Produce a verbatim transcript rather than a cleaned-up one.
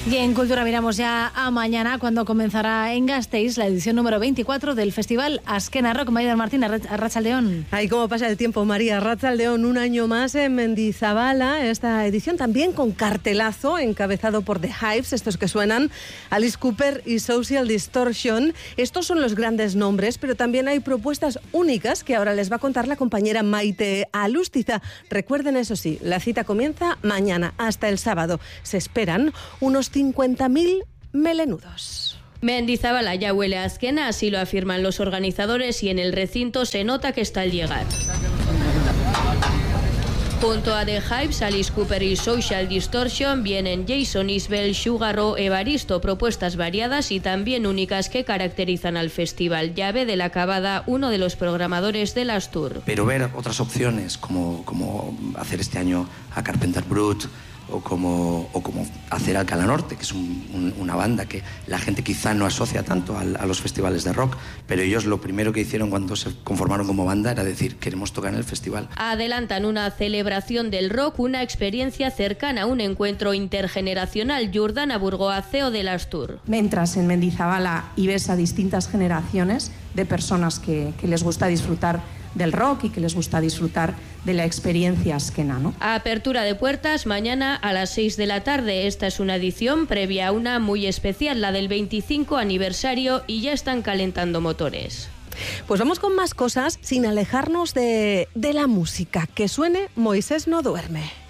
Y en Cultura miramos ya a mañana, cuando comenzará en Gasteiz la edición número veinticuatro del Festival Azkena Rock. Maider Martín, arratsaldeon. Ay, cómo pasa el tiempo, María. Arratsaldeon, un año más en Mendizabala. Esta edición también con cartelazo, encabezado por The Hives, estos que suenan, Alice Cooper y Social Distortion. Estos son los grandes nombres, pero también hay propuestas únicas que ahora les va a contar la compañera Maite Alustiza. Recuerden, eso sí, la cita comienza mañana hasta el sábado. Se esperan unos cincuenta mil melenudos. Mendizabala ya huele a Azkena, así lo afirman los organizadores, y en el recinto se nota que está al llegar. Junto a The Hives, Alice Cooper y Social Distortion vienen Jason Isbell, Sugar o Evaristo, propuestas variadas y también únicas que caracterizan al festival. Llave de la Cabada, uno de los programadores de las Tour. Pero ver otras opciones, como, como hacer este año a Carpenter Brut, o como, o como hacer Alcalá Norte, que es un, un, una banda que la gente quizá no asocia tanto a, a los festivales de rock, pero ellos lo primero que hicieron cuando se conformaron como banda era decir, queremos tocar en el festival. Adelantan una celebración del rock, una experiencia cercana a un encuentro intergeneracional. Jordana Burgoa, C E O de las Tour. Entras en Mendizabala y ves a distintas generaciones de personas que, que les gusta disfrutar del rock y que les gusta disfrutar de la experiencia azkena, ¿no? Apertura de puertas mañana a las seis de la tarde. Esta es una edición previa a una muy especial, la del veinticinco aniversario, y ya están calentando motores. Pues vamos con más cosas sin alejarnos de, de la música. Que suene Moisés no duerme.